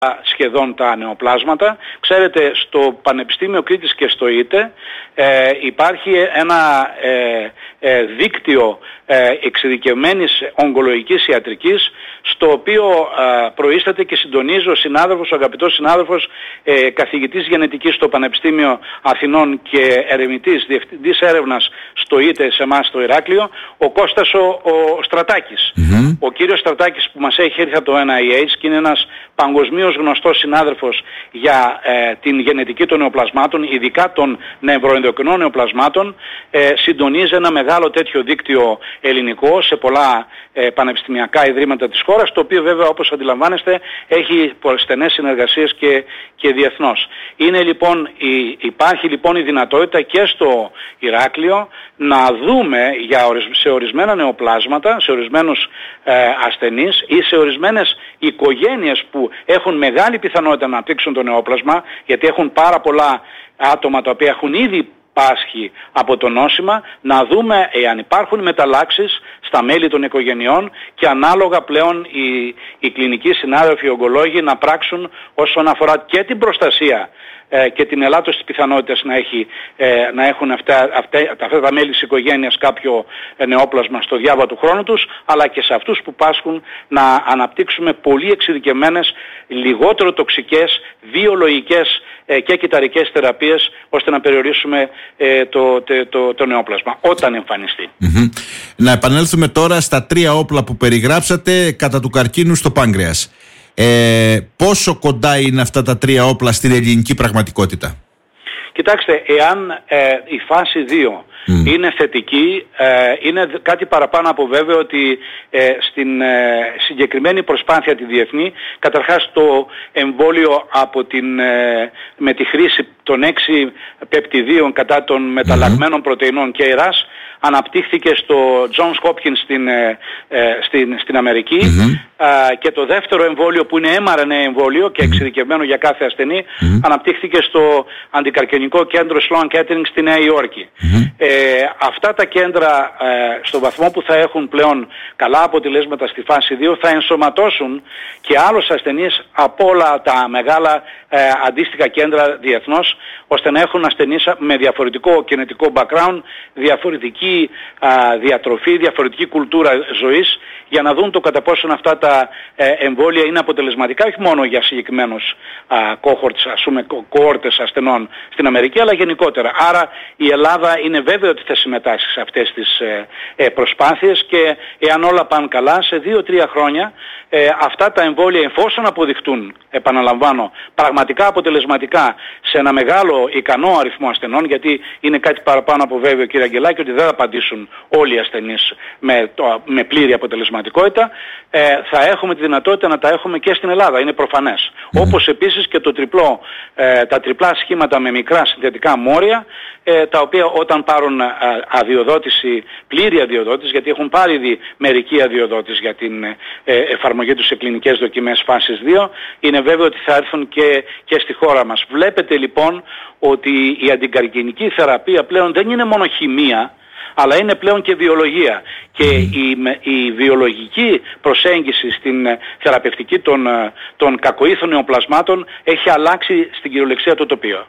σχεδόν τα νεοπλάσματα. Ξέρετε, στο Πανεπιστήμιο Κρήτης και στο ΙΤΕ υπάρχει ένα δίκτυο εξειδικευμένης ογκολογικής ιατρικής, στο οποίο προείσταται και συντονίζει ο συνάδελφος, ο αγαπητός συνάδελφος, καθηγητής γενετικής στο Πανεπιστήμιο Αθηνών και ερευνητής, διευθυντής έρευνας στο ΙΤΕ σε εμάς στο Ηράκλειο, ο Κώστας ο Στρατάκης. Ο κύριος Στρατάκης που μας έχει έρθει από το NIH και είναι ένας παγκοσμίως γνωστός συνάδελφος για την γενετική των νεοπλασμάτων, ειδικά των νευροενδοκρινών νεοπλασμάτων, συντονίζει ένα μεγάλο τέτοιο δίκτυο ελληνικό σε πολλά πανεπιστημιακά ιδρύματα της χώρας, το οποίο βέβαια, όπως αντιλαμβάνεστε, έχει στενές συνεργασίες και διεθνώς. Υπάρχει λοιπόν η δυνατότητα και στο Ηράκλειο να δούμε σε ορισμένα νεοπλάσματα, σε ορισμένους ασθενείς ή σε ορισμένες οικογένειες που έχουν μεγάλη πιθανότητα να αναπτύξουν το νεόπλασμα, γιατί έχουν πάρα πολλά άτομα τα οποία έχουν ήδη πάσχει από το νόσημα, να δούμε εάν υπάρχουν μεταλλάξεις στα μέλη των οικογενειών και ανάλογα πλέον οι κλινικοί συνάδελφοι, οι ογκολόγοι να πράξουν όσον αφορά και την προστασία και την ελάττωση της πιθανότητας να έχουν αυτά τα μέλη της οικογένειας κάποιο νεόπλασμα στο διάβα του χρόνου τους, αλλά και σε αυτούς που πάσχουν να αναπτύξουμε πολύ εξειδικευμένες, λιγότερο τοξικές, βιολογικές και κυταρικές θεραπείες, ώστε να περιορίσουμε το νεόπλασμα όταν εμφανιστεί. Να επανέλθουμε τώρα στα 3 όπλα που περιγράψατε κατά του καρκίνου στο πάγκρεας. Πόσο κοντά είναι αυτά τα 3 όπλα στην ελληνική πραγματικότητα? Κοιτάξτε, εάν η φάση 2 είναι θετική, είναι κάτι παραπάνω από βέβαιο ότι στην συγκεκριμένη προσπάθεια τη διεθνή, καταρχάς το εμβόλιο με τη χρήση των 6 πεπτιδίων κατά των μεταλλαγμένων πρωτεϊνών και ΕΡΑΣ αναπτύχθηκε στο Johns Hopkins στην Αμερική, και το δεύτερο εμβόλιο που είναι mRNA εμβόλιο και εξειδικευμένο για κάθε ασθενή αναπτύχθηκε στο αντικαρκινικό κέντρο Sloan Kettering στη Νέα Υόρκη. Αυτά τα κέντρα στο βαθμό που θα έχουν πλέον καλά αποτελέσματα στη φάση 2 θα ενσωματώσουν και άλλους ασθενείς από όλα τα μεγάλα αντίστοιχα κέντρα διεθνώς, ώστε να έχουν ασθενείς με διαφορετικό γενετικό background, διαφορετική διατροφή, διαφορετική κουλτούρα ζωής, για να δουν το κατά πόσον αυτά τα εμβόλια είναι αποτελεσματικά όχι μόνο για συγκεκριμένους κόχορτες ασθενών στην Αμερική, αλλά γενικότερα. Άρα η Ελλάδα είναι βέβαιο ότι θα συμμετάσχει σε αυτές τις προσπάθειες, και εάν όλα πάνε καλά, σε 2-3 χρόνια αυτά τα εμβόλια, εφόσον αποδειχτούν, επαναλαμβάνω, πραγματικά αποτελεσματικά σε ένα μεγάλο ικανό αριθμό ασθενών, γιατί είναι κάτι παραπάνω από βέβαιο, κύριε Αγγελάκη, ότι δεν θα απαντήσουν όλοι οι ασθενείς με πλήρη αποτελεσματικότητα, θα έχουμε τη δυνατότητα να τα έχουμε και στην Ελλάδα, είναι προφανές. Όπως επίσης και τα τριπλά σχήματα με μικρά συνθετικά μόρια, τα οποία όταν πάρουν αδειοδότηση, πλήρη αδειοδότηση, γιατί έχουν πάρει ήδη μερική αδειοδότηση για την εφαρμογή τους σε κλινικές δοκιμές φάσης 2, είναι βέβαιο ότι θα έρθουν και στη χώρα μας. Βλέπετε λοιπόν ότι η αντικαρκινική θεραπεία πλέον δεν είναι μόνο χημεία, αλλά είναι πλέον και βιολογία, και η βιολογική προσέγγιση στην θεραπευτική των κακοήθων νεοπλασμάτων έχει αλλάξει στην κυριολεξία το τοπίο.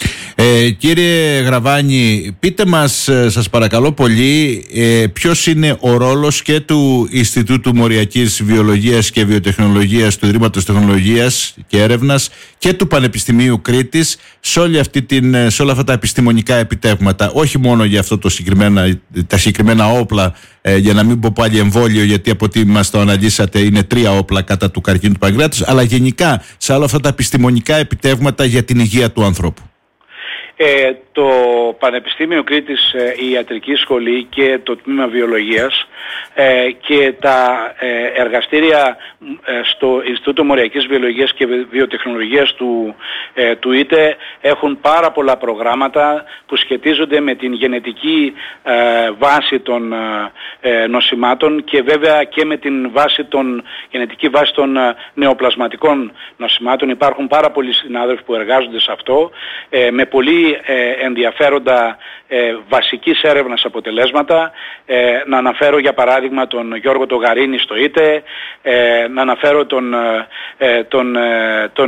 Κύριε Γραβάνη, πείτε μας, σας παρακαλώ πολύ, ποιος είναι ο ρόλος και του Ινστιτούτου Μοριακής Βιολογίας και Βιοτεχνολογίας του Ιδρύματος Τεχνολογίας και Έρευνας και του Πανεπιστημίου Κρήτης σε όλα αυτά τα επιστημονικά επιτεύγματα, όχι μόνο για αυτό τα συγκεκριμένα όπλα, για να μην πω πάλι εμβόλιο, γιατί από ό,τι μας το αναλύσατε είναι 3 όπλα κατά του καρκίνου του παγκράτους, αλλά γενικά σε όλα αυτά τα επιστημονικά επιτεύγματα για την υγεία του ανθρώπου. Το Πανεπιστήμιο Κρήτης, η Ιατρική Σχολή και το Τμήμα Βιολογίας και τα εργαστήρια στο Ινστιτούτο Μοριακής Βιολογίας και Βιοτεχνολογίας του ΙΤΕ έχουν πάρα πολλά προγράμματα που σχετίζονται με την γενετική βάση των νοσημάτων και βέβαια και με την γενετική βάση των νεοπλασματικών νοσημάτων. Υπάρχουν πάρα πολλοί συνάδελφοι που εργάζονται σε αυτό με πολύ ενδιαφέροντα βασικής έρευνας αποτελέσματα. Να αναφέρω για παράδειγμα τον Γιώργο τον Γαρίνη στο ΙΤΕ, να αναφέρω τον